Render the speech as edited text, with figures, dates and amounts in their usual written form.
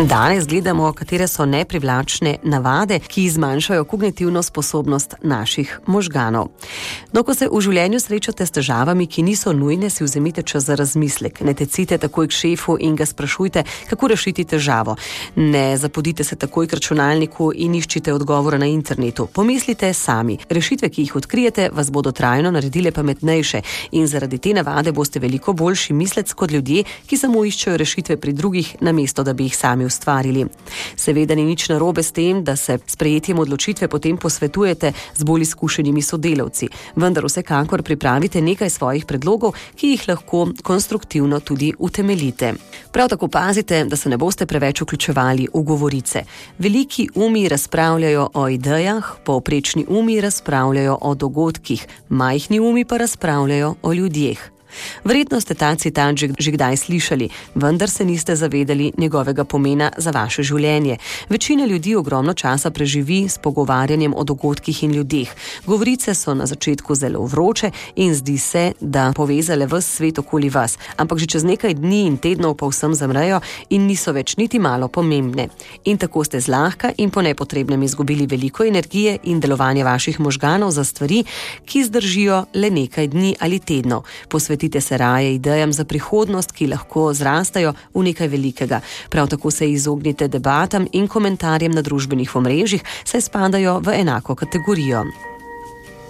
Danes gledamo, katere so neprivlačne navade, ki zmanjšajo kognitivno sposobnost naših možganov. No, ko se v življenju srečate s težavami, ki niso nujne, si vzemite čas za razmislek. Ne tecite takoj k šefu in ga sprašujte, kako rešiti težavo. Ne zapodite se takoj k računalniku in iščite odgovora na internetu. Pomislite sami. Rešitve, ki jih odkrijete, vas bodo trajno naredile pametnejše in zaradi te navade boste veliko boljši mislec kot ljudje, ki samo iščejo rešitve pri drugih, namesto da bi jih sami ustvarili. Seveda ni nič narobe s tem, da se s sprejetjem odločitve potem posvetujete z bolj izkušenimi sodelavci, vendar vsekakor pripravite nekaj svojih predlogov, ki jih lahko konstruktivno tudi utemeljite. Prav tako pazite, da se ne boste preveč vključevali v govorice. Veliki umi razpravljajo o idejah, povprečni umi razpravljajo o dogodkih, majhni umi pa razpravljajo o ljudeh. Verjetno ste ta citat že kdaj slišali, vendar se niste zavedali njegovega pomena za vaše življenje. Večina ljudi ogromno časa preživi s pogovarjanjem o dogodkih in ljudeh. Govorice so na začetku zelo vroče in zdi se, da povezale ves svet okoli vas, ampak že čez nekaj dni in tednov povsem zamrejo in niso več niti malo pomembne. In tako ste zlahka in po nepotrebnem izgubili veliko energije in delovanja vaših možganov za stvari, ki zdržijo le nekaj dni ali tednov. Posvetite se raje idejam za prihodnost, ki lahko zrastajo v nekaj velikega. Prav tako se izognite debatam in komentarjem na družbenih omrežjih, saj spadajo v enako kategorijo.